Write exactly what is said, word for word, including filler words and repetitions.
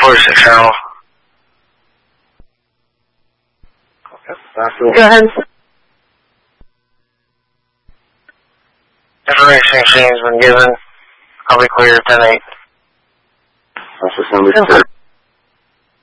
forty-six channel. Go ahead. Information exchange has been given. I'll be clear at ten eight. Office number